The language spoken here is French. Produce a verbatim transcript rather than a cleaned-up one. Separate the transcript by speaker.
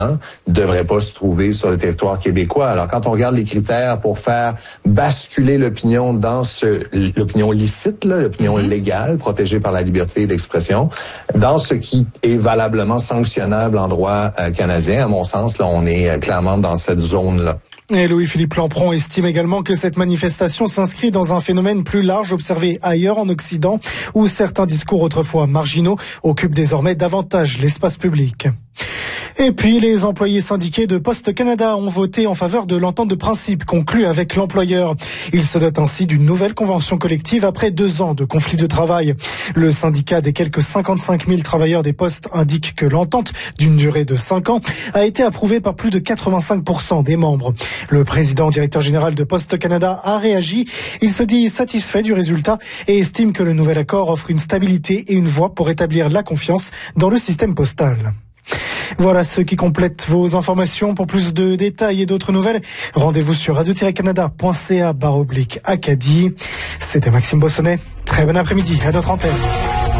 Speaker 1: ne devrait pas se trouver sur le territoire québécois. Alors, quand on regarde les critères pour faire basculer l'opinion dans ce, l'opinion licite, là, l'opinion mmh. légale, protégée par la liberté d'expression, dans ce qui est valablement sanctionnable en droit euh, canadien, à mon sens, là, on est euh, clairement dans cette zone-là.
Speaker 2: Et Louis-Philippe Lampron estime également que cette manifestation s'inscrit dans un phénomène plus large observé ailleurs en Occident, où certains discours autrefois marginaux occupent désormais davantage l'espace public. Et puis, les employés syndiqués de Poste Canada ont voté en faveur de l'entente de principe conclue avec l'employeur. Ils se dotent ainsi d'une nouvelle convention collective après deux ans de conflit de travail. Le syndicat des quelques cinquante-cinq mille travailleurs des postes indique que l'entente, d'une durée de cinq ans, a été approuvée par plus de quatre-vingt-cinq pour cent des membres. Le président directeur général de Poste Canada a réagi. Il se dit satisfait du résultat et estime que le nouvel accord offre une stabilité et une voie pour établir la confiance dans le système postal. Voilà ce qui complète vos informations. Pour plus de détails et d'autres nouvelles, rendez-vous sur radio tiret canada point c a barre oblique Acadie. C'était Maxime Bossonnet. Très bon après-midi à notre antenne.